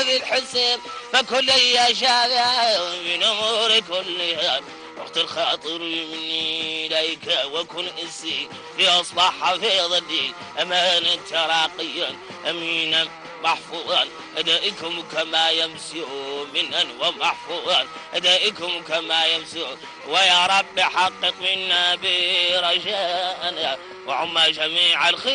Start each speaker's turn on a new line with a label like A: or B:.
A: في الحسين فكل يشاء من أمور كلها. وقت الخاطر مني إليك وكن إنسي لأصبح حفيظ الدين أمانا تراقيا أمينا محفوظا أدائكم كما يمسي منا ومحفوظا أدائكم كما يمسي. ويا رب حقق منا برجاءنا وعم جميع الخير